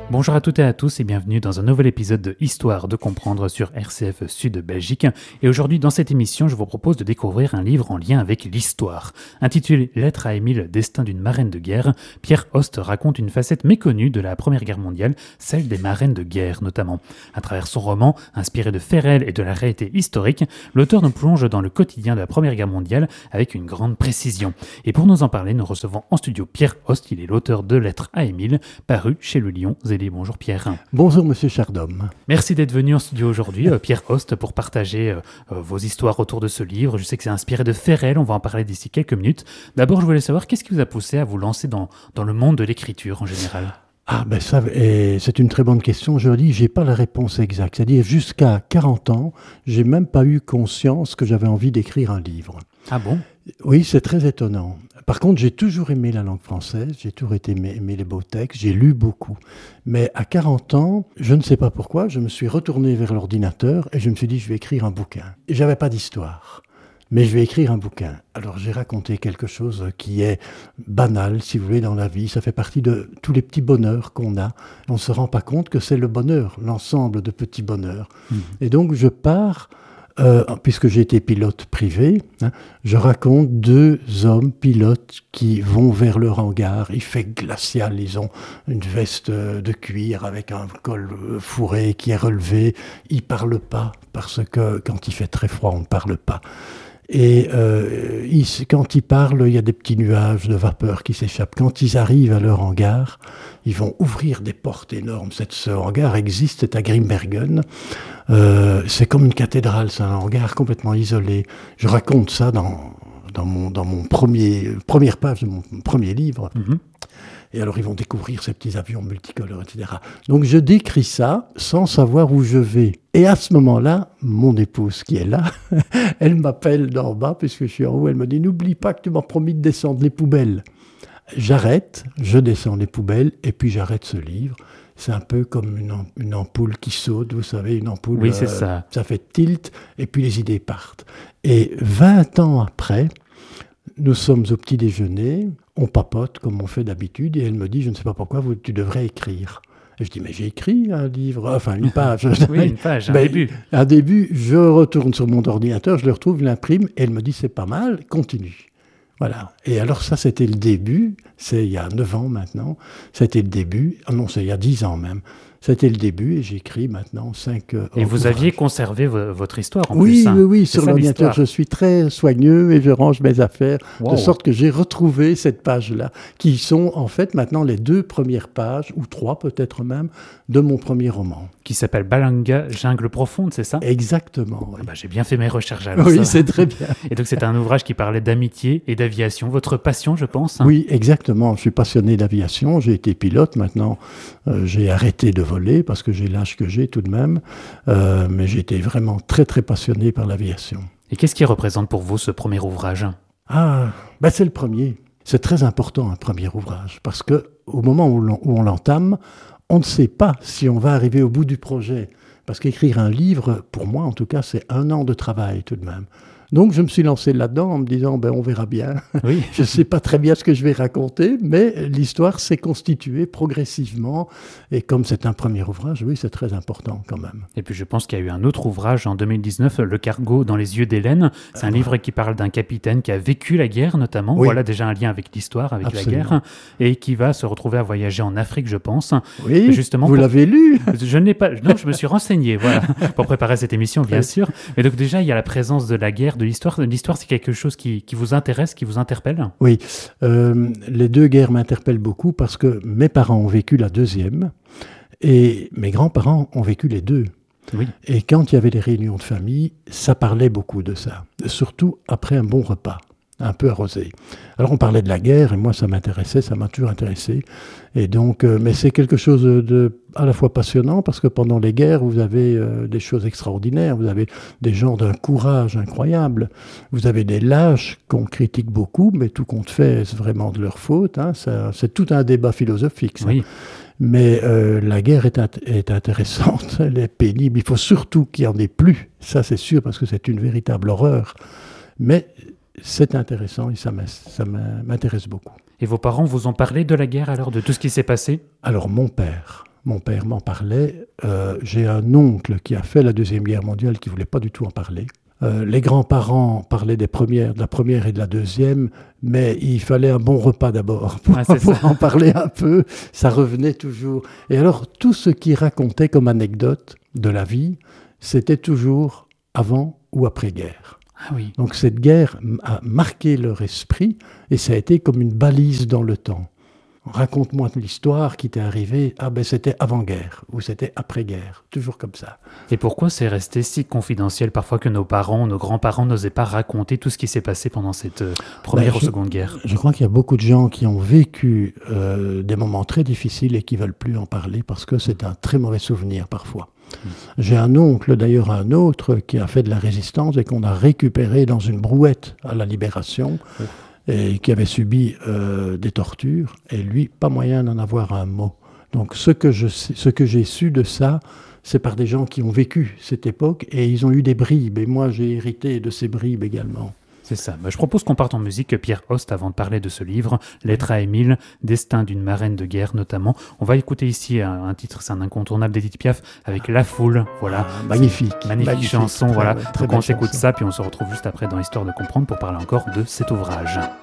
Bonjour à toutes et à tous et bienvenue dans un nouvel épisode de Histoire de comprendre sur RCF Sud Belgique. Et aujourd'hui, dans cette émission, je vous propose de découvrir un livre en lien avec l'histoire. Intitulé Lettre à Émile, destin d'une marraine de guerre, Pierre Host raconte une facette méconnue de la Première Guerre mondiale, celle des marraines de guerre notamment. À travers son roman, inspiré de faits réels et de la réalité historique, l'auteur nous plonge dans le quotidien de la Première Guerre mondiale avec une grande précision. Et pour nous en parler, nous recevons en studio Pierre Host, il est l'auteur de Lettre à Émile, paru chez Le Lion. Bonjour Pierre. Bonjour Monsieur Chardhomme. Merci d'être venu en studio aujourd'hui, Pierre Host, pour partager vos histoires autour de ce livre. Je sais que c'est inspiré de faits réels, on va en parler d'ici quelques minutes. D'abord, je voulais savoir, qu'est-ce qui vous a poussé à vous lancer dans le monde de l'écriture en général ? Ça, c'est une très bonne question. Je dis, j'ai pas la réponse exacte. C'est-à-dire, jusqu'à 40 ans, j'ai même pas eu conscience que j'avais envie d'écrire un livre. Ah bon ? Oui, c'est très étonnant. Par contre, j'ai toujours aimé la langue française, j'ai toujours aimé les beaux textes, j'ai lu beaucoup. Mais à 40 ans, je ne sais pas pourquoi, je me suis retourné vers l'ordinateur et je me suis dit, je vais écrire un bouquin. Et j'avais pas d'histoire, mais je vais écrire un bouquin. Alors j'ai raconté quelque chose qui est banal, si vous voulez, dans la vie. Ça fait partie de tous les petits bonheurs qu'on a. On ne se rend pas compte que c'est le bonheur, l'ensemble de petits bonheurs. Et donc je pars... puisque j'ai été pilote privé, je raconte 2 hommes pilotes qui vont vers leur hangar. Il fait glacial, ils ont une veste de cuir avec un col fourré qui est relevé. Ils ne parlent pas, parce que quand il fait très froid, on ne parle pas. Et quand ils parlent, il y a des petits nuages de vapeur qui s'échappent. Quand ils arrivent à leur hangar, ils vont ouvrir des portes énormes. Ce hangar existe, c'est à Grimbergen. C'est comme une cathédrale, c'est un hangar complètement isolé. Je raconte ça dans mon première page de mon premier livre. Et alors ils vont découvrir ces petits avions multicolores, etc. Donc je décris ça sans savoir où je vais. Et à ce moment-là, mon épouse qui est là, elle m'appelle d'en bas, puisque je suis en haut, elle me dit « N'oublie pas que tu m'as promis de descendre les poubelles ». J'arrête, je descends les poubelles, et puis j'arrête ce livre. C'est un peu comme une ampoule qui saute, vous savez, une ampoule, oui, c'est ça. Ça fait tilt, et puis les idées partent. Et 20 ans après, nous sommes au petit déjeuner, on papote comme on fait d'habitude, et elle me dit, je ne sais pas pourquoi, tu devrais écrire. Et je dis, mais j'ai écrit un livre, enfin une page. Oui, une page, un début. Un début, je retourne sur mon ordinateur, je le retrouve, je l'imprime, et elle me dit, c'est pas mal, continue. Voilà. Et alors ça, c'était le début, c'est il y a 9 ans maintenant, c'était le début, non, c'est il y a 10 ans même. C'était le début et j'écris maintenant 5 Et vous aviez conservé votre histoire en plus. Oui, oui, sur l'ordinateur, je suis très soigneux et je range mes affaires, de sorte que j'ai retrouvé cette page-là, qui sont en fait maintenant les 2 premières pages, ou 3 peut-être même, de mon premier roman. Qui s'appelle Balanga, Jungle profonde, c'est ça ? Exactement, oui. J'ai bien fait mes recherches alors. Oui, c'est très bien. Et donc c'est un ouvrage qui parlait d'amitié et d'aviation, votre passion, je pense. Oui, exactement. Je suis passionné d'aviation, j'ai été pilote, maintenant j'ai arrêté de voler parce que j'ai l'âge que j'ai tout de même, mais j'étais vraiment très très passionné par l'aviation. Et qu'est-ce qui représente pour vous ce premier ouvrage ? C'est le premier. C'est très important un premier ouvrage parce qu'au moment où on l'entame, on ne sait pas si on va arriver au bout du projet. Parce qu'écrire un livre, pour moi en tout cas, c'est 1 an de travail tout de même. Donc je me suis lancé là-dedans en me disant, on verra bien. Oui. Je ne sais pas très bien ce que je vais raconter, mais l'histoire s'est constituée progressivement. Et comme c'est un premier ouvrage, oui, c'est très important quand même. Et puis je pense qu'il y a eu un autre ouvrage en 2019, Le cargo dans les yeux d'Hélène. C'est un livre qui parle d'un capitaine qui a vécu la guerre notamment. Oui. Voilà déjà un lien avec l'histoire, avec Absolument. La guerre. Et qui va se retrouver à voyager en Afrique, je pense. Oui, justement, vous l'avez lu ? Je n'ai pas... Non, je me suis renseigné, voilà, pour préparer cette émission, bien sûr. Mais donc déjà, il y a la présence de la guerre, de l'histoire. L'histoire, c'est quelque chose qui vous intéresse, qui vous interpelle ? Oui, les 2 guerres m'interpellent beaucoup parce que mes parents ont vécu la 2e et mes grands-parents ont vécu les 2. Oui. Et quand il y avait des réunions de famille, ça parlait beaucoup de ça, surtout après un bon repas, un peu arrosé. Alors on parlait de la guerre et moi ça m'intéressait, ça m'a toujours intéressé. Et donc, mais c'est quelque chose de à la fois passionnant parce que pendant les guerres, vous avez des choses extraordinaires, vous avez des gens d'un courage incroyable, vous avez des lâches qu'on critique beaucoup, mais tout compte fait, c'est vraiment de leur faute. C'est tout un débat philosophique, ça. Oui. Mais la guerre est intéressante, elle est pénible, il faut surtout qu'il n'y en ait plus, ça c'est sûr, parce que c'est une véritable horreur. Mais c'est intéressant et ça m'intéresse beaucoup. Et vos parents vous ont parlé de la guerre alors, de tout ce qui s'est passé ? Alors mon père mon père m'en parlait. J'ai un oncle qui a fait la Deuxième Guerre mondiale qui ne voulait pas du tout en parler. Les grands-parents parlaient de la première et de la deuxième, mais il fallait un bon repas d'abord pour en parler un peu. Ça revenait toujours. Et alors, tout ce qu'ils racontaient comme anecdote de la vie, c'était toujours avant ou après-guerre. Ah oui. Donc cette guerre a marqué leur esprit et ça a été comme une balise dans le temps. Raconte-moi l'histoire qui t'est arrivée. Ah ben c'était avant-guerre ou c'était après-guerre. Toujours comme ça. Et pourquoi c'est resté si confidentiel parfois que nos parents, nos grands-parents n'osaient pas raconter tout ce qui s'est passé pendant cette première ou seconde guerre? Je crois qu'il y a beaucoup de gens qui ont vécu des moments très difficiles et qui ne veulent plus en parler parce que c'est un très mauvais souvenir parfois. J'ai un oncle, d'ailleurs un autre, qui a fait de la résistance et qu'on a récupéré dans une brouette à la Libération. Et qui avait subi des tortures, et lui, pas moyen d'en avoir un mot. Donc ce que j'ai su de ça, c'est par des gens qui ont vécu cette époque, et ils ont eu des bribes, et moi j'ai hérité de ces bribes également. C'est ça. Je propose qu'on parte en musique, Pierre Host, avant de parler de ce livre, Lettre à Émile, Destin d'une marraine de guerre notamment. On va écouter ici un titre, c'est un incontournable d'Edith Piaf, avec La Foule. Voilà. Magnifique chanson. Voilà. Très Donc on belle s'écoute chanson. ça, puis on se retrouve juste après dans Histoire de comprendre pour parler encore de cet ouvrage.